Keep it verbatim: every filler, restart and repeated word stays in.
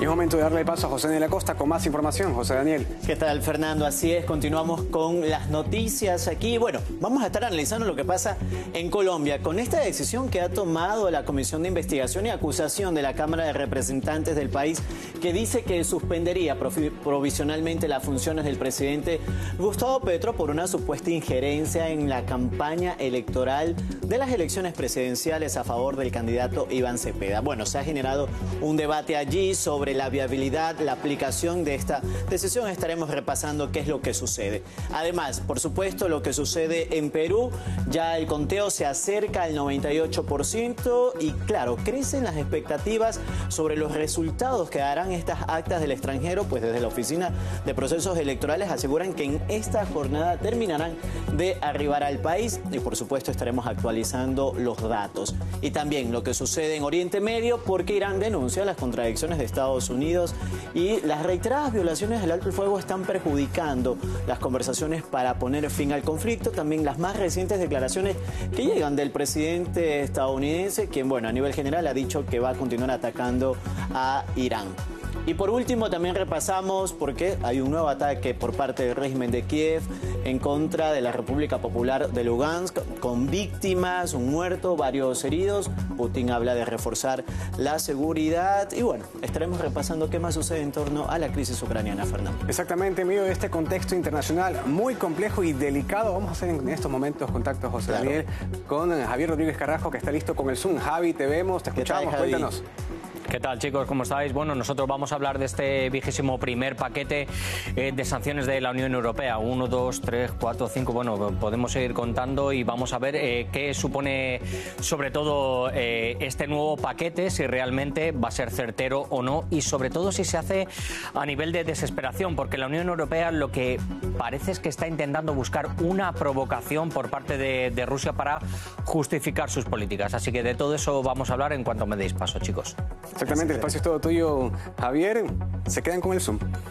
es momento de darle paso a José Daniel Acosta con más información. José Daniel. ¿Qué tal, Fernando? Así es, continuamos con las noticias aquí. Bueno, vamos a estar analizando lo que pasa en Colombia con esta decisión que ha tomado la Comisión de Investigación y Acusación de la Cámara de Representantes del país, que dice que suspendería provisionalmente las funciones del presidente Gustavo Petro por una supuesta injerencia en la campaña electoral de las elecciones presidenciales a favor del candidato Iván Cepeda. Bueno, se ha generado un debate allí sobre la viabilidad, la aplicación de esta decisión. Estaremos repasando qué es lo que sucede. Además, por supuesto, lo que sucede en Perú, ya el conteo se acerca al noventa y ocho por ciento y claro, crecen las expectativas sobre los resultados que darán estas actas del extranjero, pues desde la Oficina de Procesos Electorales aseguran que en esta jornada terminarán de arribar al país y por supuesto estaremos actualizando los datos. Y también lo que sucede en Oriente Medio, porque Irán denuncia las contradicciones de Estados Unidos y las reiteradas violaciones del alto el fuego están perjudicando las conversaciones para poner fin al conflicto. También las más recientes declaraciones que llegan del presidente estadounidense, quien, bueno, a nivel general ha dicho que va a continuar atacando a Irán. Y por último también repasamos porque hay un nuevo ataque por parte del régimen de Kiev en contra de la República Popular de Lugansk, con víctimas, un muerto, varios heridos. Putin habla de reforzar la seguridad y bueno, estaremos repasando qué más sucede en torno a la crisis ucraniana, Fernando. Exactamente, en medio de este contexto internacional muy complejo y delicado, vamos a hacer en estos momentos contactos, José Claro. Daniel, con Javier Rodríguez Carrasco, que está listo con el Zoom. Javi, te vemos, te escuchamos, tal, Javi? cuéntanos. ¿Qué tal, chicos? ¿Cómo estáis? Bueno, nosotros vamos a hablar de este vigésimo primer paquete eh, de sanciones de la Unión Europea. Uno, dos, tres, cuatro, cinco. Bueno, podemos seguir contando y vamos a ver eh, qué supone, sobre todo, eh, este nuevo paquete, si realmente va a ser certero o no y, sobre todo, si se hace a nivel de desesperación, porque la Unión Europea lo que parece es que está intentando buscar una provocación por parte de, de Rusia para justificar sus políticas. Así que de todo eso vamos a hablar en cuanto me deis paso, chicos. Exactamente, el espacio es todo tuyo, Javier. Se quedan con el Zoom.